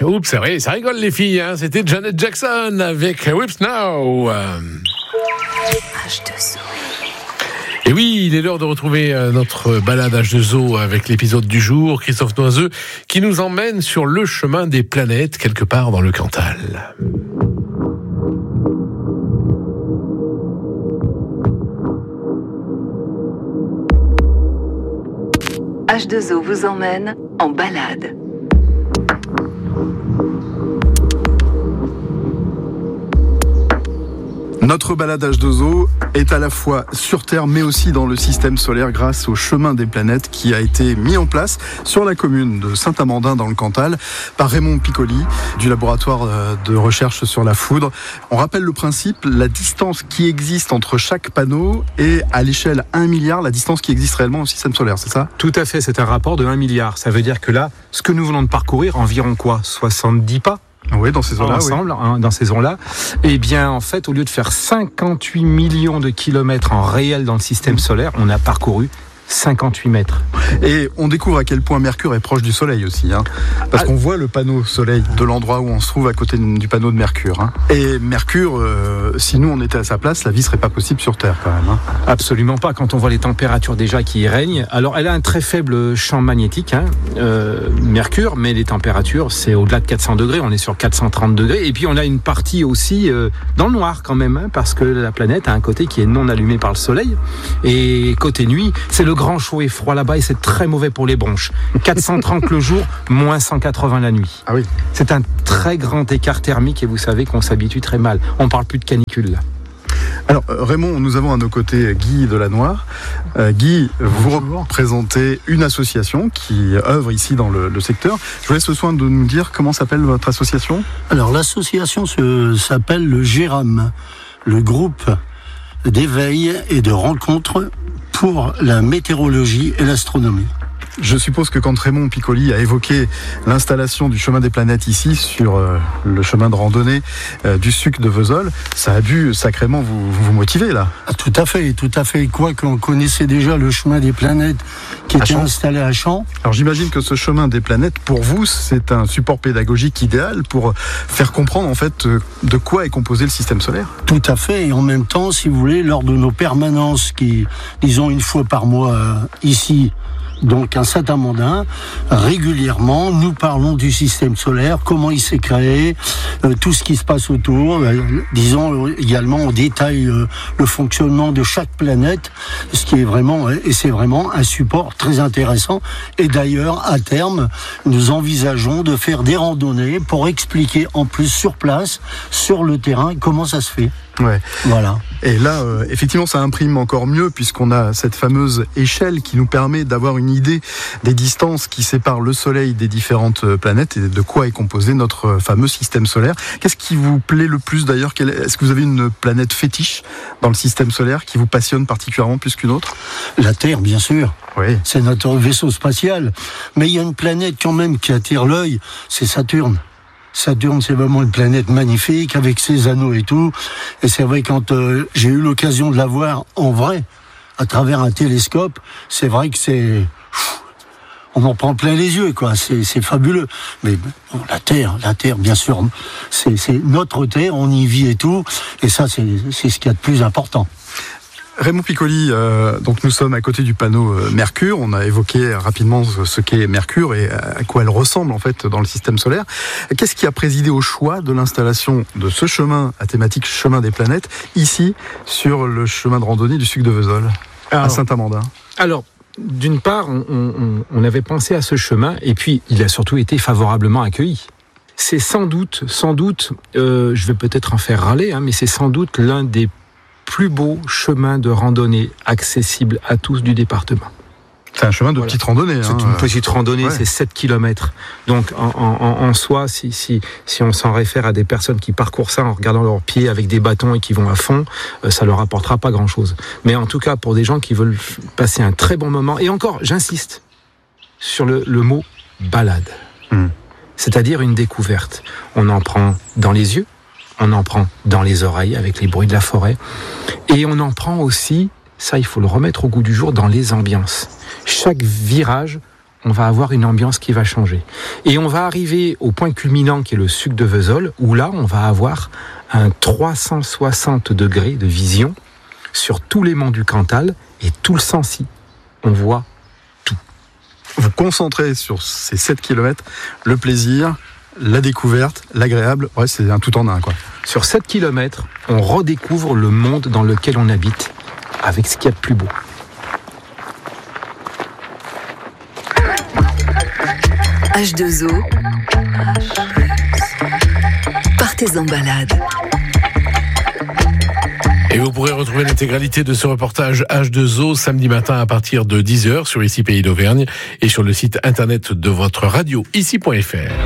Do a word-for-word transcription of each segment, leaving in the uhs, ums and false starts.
oups, c'est vrai, ça rigole les filles, hein. C'était Janet Jackson avec Whips Now. Euh... H deux O. Et oui, il est l'heure de retrouver notre balade H deux O avec l'épisode du jour, Christophe Noiseux, qui nous emmène sur le chemin des planètes, quelque part dans le Cantal. H deux O vous emmène en balade. Notre balade H deux O est à la fois sur Terre mais aussi dans le système solaire grâce au chemin des planètes qui a été mis en place sur la commune de Saint-Amandin dans le Cantal par Raymond Piccoli du laboratoire de recherche sur la foudre. On rappelle le principe, la distance qui existe entre chaque panneau est à l'échelle un milliard, la distance qui existe réellement au système solaire, c'est ça ? Tout à fait, c'est un rapport de un milliard. Ça veut dire que là, ce que nous venons de parcourir, environ quoi ? soixante-dix pas ? Oui, dans ces zones-là. Ensemble, oui. hein, dans ces zones-là. Eh bien, en fait, au lieu de faire cinquante-huit millions de kilomètres en réel dans le système solaire, on a parcouru cinquante-huit mètres. Et on découvre à quel point Mercure est proche du Soleil aussi, hein, parce ah, qu'on voit le panneau Soleil de l'endroit où on se trouve à côté du panneau de Mercure. Hein. Et Mercure, euh, si nous on était à sa place, la vie serait pas possible sur Terre quand même. Hein. Absolument pas, quand on voit les températures déjà qui y règnent. Alors elle a un très faible champ magnétique, hein, euh, Mercure, mais les températures c'est au-delà de quatre cents degrés, on est sur quatre cent trente degrés. Et puis on a une partie aussi euh, dans le noir quand même, hein, parce que la planète a un côté qui est non allumé par le Soleil. Et côté nuit, c'est le grand chaud et froid là-bas et c'est très mauvais pour les bronches. quatre cent trente le jour, moins cent quatre-vingts la nuit. Ah oui. C'est un très grand écart thermique et vous savez qu'on s'habitue très mal. On parle plus de canicule là. Alors Raymond, nous avons à nos côtés Guy Delanoire. Euh, Guy, vous représentez une association qui œuvre ici dans le, le secteur. Je vous laisse le soin de nous dire comment s'appelle votre association. Alors l'association se, s'appelle le GERAM, le groupe d'éveil et de rencontre pour la météorologie et l'astronomie. Je suppose que quand Raymond Piccoli a évoqué l'installation du chemin des planètes ici, sur euh, le chemin de randonnée euh, du Suc de Vesoul, ça a dû sacrément vous, vous motiver là. Ah, tout à fait, tout à fait. Quoi qu'on connaissait déjà le chemin des planètes qui était installé à Champs. Alors j'imagine que ce chemin des planètes, pour vous, c'est un support pédagogique idéal pour faire comprendre en fait de quoi est composé le système solaire. Tout à fait, et en même temps, si vous voulez, lors de nos permanences qui, disons une fois par mois euh, ici, donc à Saint-Amandin, régulièrement, nous parlons du système solaire, comment il s'est créé, euh, tout ce qui se passe autour. Euh, disons euh, également, on détaille euh, le fonctionnement de chaque planète, ce qui est vraiment, et c'est vraiment un support très intéressant. Et d'ailleurs, à terme, nous envisageons de faire des randonnées pour expliquer en plus sur place, sur le terrain, comment ça se fait. Ouais. Voilà. Et là, euh, effectivement, ça imprime encore mieux puisqu'on a cette fameuse échelle qui nous permet d'avoir une idée des distances qui séparent le Soleil des différentes planètes et de quoi est composé notre fameux système solaire. Qu'est-ce qui vous plaît le plus d'ailleurs ? Est-ce que vous avez une planète fétiche dans le système solaire qui vous passionne particulièrement plus qu'une autre ? La Terre, bien sûr. Oui. C'est notre vaisseau spatial. Mais il y a une planète quand même qui attire l'œil, c'est Saturne. Saturne, c'est vraiment une planète magnifique avec ses anneaux et tout. Et c'est vrai, quand euh, j'ai eu l'occasion de la voir en vrai, à travers un télescope, c'est vrai que c'est... On en prend plein les yeux, quoi. C'est, c'est fabuleux. Mais bon, la Terre, la Terre, bien sûr, c'est, c'est notre Terre, on y vit et tout. Et ça, c'est, c'est ce qu'il y a de plus important. Raymond Piccoli, euh, donc nous sommes à côté du panneau euh, Mercure. On a évoqué rapidement ce, ce qu'est Mercure et à quoi elle ressemble en fait dans le système solaire. Qu'est-ce qui a présidé au choix de l'installation de ce chemin à thématique chemin des planètes ici sur le chemin de randonnée du Suc de Vesoul à Saint-Amandin ? Alors, d'une part, on, on, on avait pensé à ce chemin et puis il a surtout été favorablement accueilli. C'est sans doute, sans doute, euh, je vais peut-être en faire râler, hein, mais c'est sans doute l'un des plus beau chemin de randonnée accessible à tous du département. C'est un chemin de voilà. petite randonnée. C'est hein. une petite randonnée, ouais. C'est sept kilomètres. Donc en, en, en soi, si, si, si on s'en réfère à des personnes qui parcourent ça en regardant leurs pieds avec des bâtons et qui vont à fond, euh, ça leur apportera pas grand-chose. Mais en tout cas, pour des gens qui veulent passer un très bon moment, et encore, j'insiste sur le, le mot balade. Hum. C'est-à-dire une découverte. On en prend dans les yeux, on en prend dans les oreilles avec les bruits de la forêt. Et on en prend aussi, ça il faut le remettre au goût du jour, dans les ambiances. Chaque virage, on va avoir une ambiance qui va changer. Et on va arriver au point culminant qui est le suc de Vesoul, où là, on va avoir un trois cent soixante degrés de vision sur tous les monts du Cantal et tout le Sancy. On voit tout. Vous concentrez sur ces sept kilomètres, le plaisir, la découverte, l'agréable, ouais, c'est un tout en un, quoi. Sur sept kilomètres, on redécouvre le monde dans lequel on habite, avec ce qu'il y a de plus beau. H deux O. Partez en balade. Et vous pourrez retrouver l'intégralité de ce reportage H deux O samedi matin à partir de dix heures sur Ici Pays d'Auvergne et sur le site internet de votre radio ici point f r.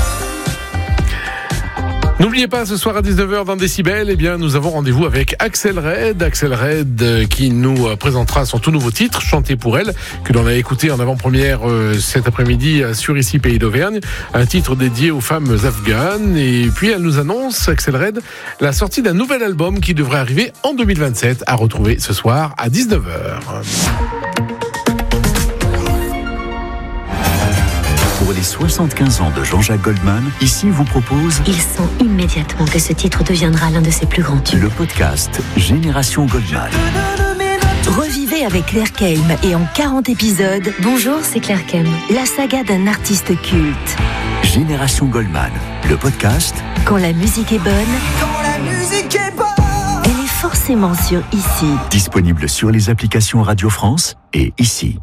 N'oubliez pas, ce soir à dix-neuf heures dans Décibel, eh bien, nous avons rendez-vous avec Axel Red. Axel Red qui nous présentera son tout nouveau titre, Chanter pour elle, que l'on a écouté en avant-première euh, cet après-midi sur Ici Pays d'Auvergne. Un titre dédié aux femmes afghanes. Et puis, elle nous annonce, Axel Red, la sortie d'un nouvel album qui devrait arriver en deux mille vingt-sept, à retrouver ce soir à dix-neuf heures. Pour les soixante-quinze ans de Jean-Jacques Goldman, ici vous propose... Il sent immédiatement que ce titre deviendra l'un de ses plus grands tubes. Le podcast Génération Goldman. Revivez avec Claire Kelm et en quarante épisodes... Bonjour, c'est Claire Kelm. La saga d'un artiste culte. Génération Goldman, le podcast... Quand la musique est bonne... Quand la musique est bonne... Elle est forcément sur Ici. Disponible sur les applications Radio France et Ici.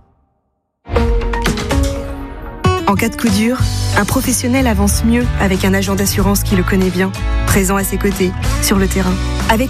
En cas de coup dur, un professionnel avance mieux avec un agent d'assurance qui le connaît bien, présent à ses côtés, sur le terrain. Avec